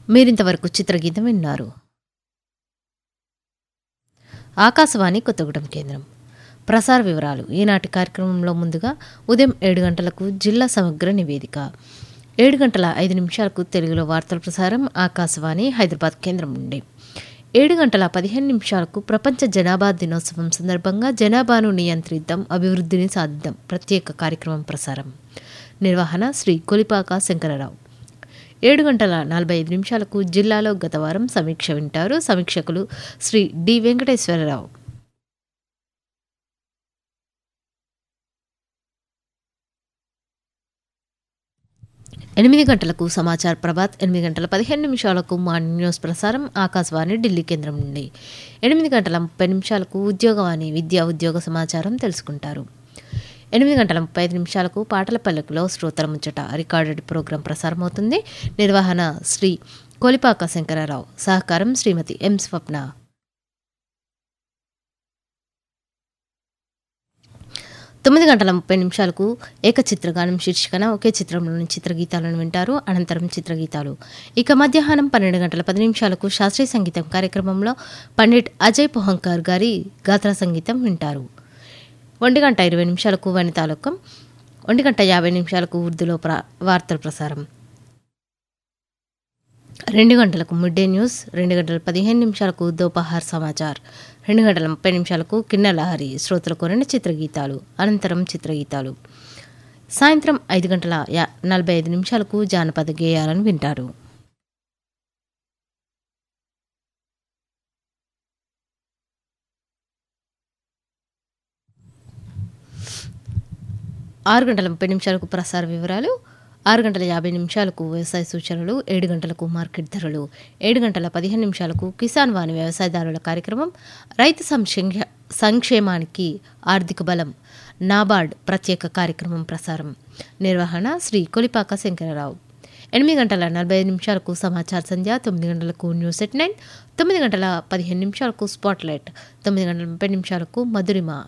మీరింతవరకు చిత్రగీతం విన్నారు. ఆకాశవాణి కొత్తగూడెం కేంద్రం. ప్రసార వివరాలు. ఈనాటి కార్యక్రమంలో ముందుగా ఉదయం 7 గంటలకు జిల్లా సమగ్ర నివేదిక, 7 గంటల 5 నిమిషాలకు తెలుగులో వార్తల ప్రసారం ఆకాశవాణి హైదరాబాద్ కేంద్రం నుండి, 7 గంటల 15 నిమిషాలకు ప్రపంచ జనాభా దినోత్సవం సందర్భంగా జనాభాను నియంత్రిద్దాం, అభివృద్ధిని సాధిద్దాం ప్రత్యేక కార్యక్రమం ప్రసారం. నిర్వహణ శ్రీ కొలిపాక శంకరరావు. 7 గంటల 45 నిమిషాలకు జిల్లాలో గత వారం సమీక్ష వింటారు. సమీక్షకులు శ్రీ డి వెంకటేశ్వరరావు. 8 గంటలకు సమాచార్ ప్రభాత్, 8 గంటల 15 నిమిషాలకు మార్నింగ్ న్యూస్ ప్రసారం ఆకాశవాణి ఢిల్లీ కేంద్రం నుండి, 8 గంటల 30 నిమిషాలకు ఉద్యోగవాణి విద్యా ఉద్యోగ సమాచారం తెలుసుకుంటారు. 8 గంటల 35 నిమిషాలకు పాటల పల్లెకులో శ్రోతల ముచ్చట రికార్డెడ్ ప్రోగ్రాం ప్రసారమవుతుంది. నిర్వహణ శ్రీ కొలిపాక శంకరరావు. సహకారం శ్రీమతి ఎం స్వప్న. 9 గంటల 30 నిమిషాలకు ఏకచిత్రగానం శీర్షికన ఒకే చిత్రంలోని చిత్రగీతాలను వింటారు. అనంతరం చిత్రగీతాలు. ఇక మధ్యాహ్నం 12 గంటల 10 నిమిషాలకు శాస్త్రీయ సంగీతం కార్యక్రమంలో పండిట్ అజయ్ పొహంకర్ గారి గాత్ర సంగీతం వింటారు. 1 గంట 20 నిమిషాలకు వనితాలోకం, 1 గంట 50 నిమిషాలకు ఉర్దూలో వార్తల ప్రసారం, 2 గంటలకు మిడ్ డే న్యూస్, 2 గంటల 15 నిమిషాలకు దోపహార్ సమాచార్, 2 గంటల 30 నిమిషాలకు కిన్నెలహరి శ్రోతల కోరిన చిత్రగీతాలు. అనంతరం చిత్రగీతాలు. సాయంత్రం 5 గంటల 45 నిమిషాలకు జానపద గేయాలను వింటారు. ఆరు గంటల 30 నిమిషాలకు ప్రసార వివరాలు, 6 గంటల 50 నిమిషాలకు వ్యవసాయ సూచనలు, 7 గంటలకు మార్కెట్ ధరలు, 7 గంటల 15 నిమిషాలకు కిసాన్ వాణి వ్యవసాయదారుల కార్యక్రమం, రైతు సంక్షేమానికి ఆర్థిక బలం నాబార్డ్ ప్రత్యేక కార్యక్రమం ప్రసారం. నిర్వహణ శ్రీ కొలిపాక శంకరరావు. 8 గంటల 45 నిమిషాలకు సమాచార సంధ్య, 9 గంటలకు న్యూస్ ఎట్ 9, 9 గంటల 15 నిమిషాలకు స్పాట్లైట్, 9 గంటల 30 నిమిషాలకు మధురిమ